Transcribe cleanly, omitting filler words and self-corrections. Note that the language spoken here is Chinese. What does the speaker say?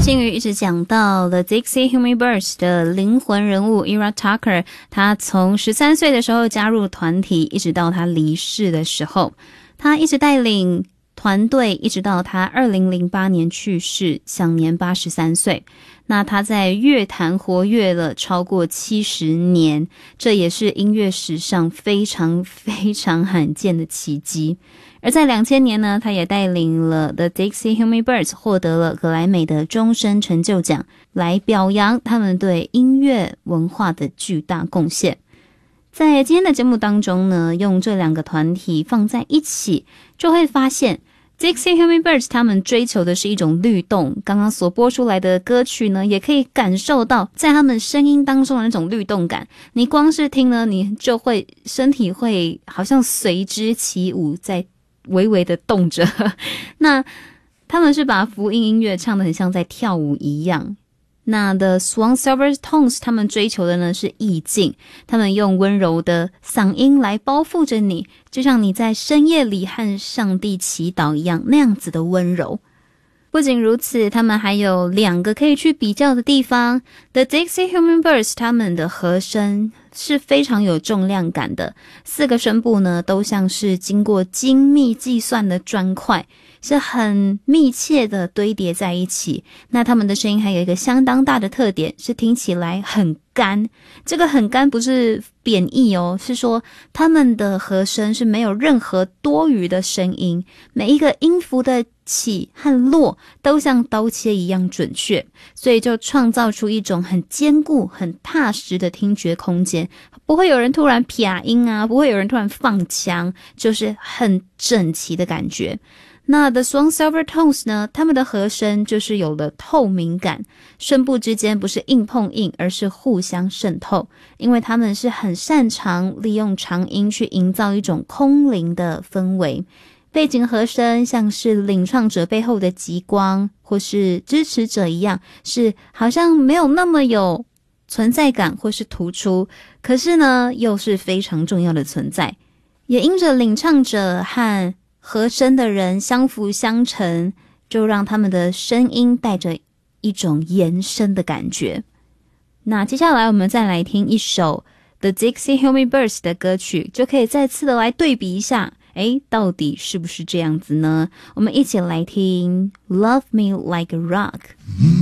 新宇一直讲到了 Dixie Hummingbirds 的灵魂人物 Ira Tucker， 他从13岁的时候加入团体，一直到他离世的时候，他一直带领团队，一直到他2008年去世，享年83岁。那他在乐坛活跃了超过70年，这也是音乐史上非常非常罕见的奇迹。而在2000年呢，他也带领了 The Dixie Hummingbirds 获得了格莱美的终身成就奖，来表扬他们对音乐文化的巨大贡献。在今天的节目当中呢，用这两个团体放在一起，就会发现Dixie Hummingbirds 他们追求的是一种律动，刚刚所播出来的歌曲呢，也可以感受到在他们声音当中的那种律动感。你光是听呢，你就会身体会好像随之起舞，在微微的动着。那他们是把福音音乐唱得很像在跳舞一样。那The Swan Silver Tones 他们追求的呢是意境，他们用温柔的嗓音来包覆着你，就像你在深夜里和上帝祈祷一样，那样子的温柔。不仅如此，他们还有两个可以去比较的地方。The Dixie Hummingbirds 他们的和声是非常有重量感的，4个声部呢都像是经过精密计算的砖块，是很密切的堆叠在一起。那他们的声音还有一个相当大的特点，是听起来很干。这个很干不是贬义哦，是说他们的和声是没有任何多余的声音，每一个音符的起和落都像刀切一样准确，所以就创造出一种很坚固很踏实的听觉空间，不会有人突然撇音啊，不会有人突然放腔，就是很整齐的感觉。那 The Swan Silver Tones 呢，他们的和声就是有了透明感，声部之间不是硬碰硬，而是互相渗透，因为他们是很擅长利用长音去营造一种空灵的氛围。背景和声像是领唱者背后的极光，或是支持者一样，是好像没有那么有存在感或是突出，可是呢又是非常重要的存在。也因着领唱者和和声的人相辅相成，就让他们的声音带着一种延伸的感觉。那接下来我们再来听一首 The Dixie Hummingbirds 的歌曲，就可以再次的来对比一下，到底是不是这样子呢？我们一起来听 Love Me Like a Rock。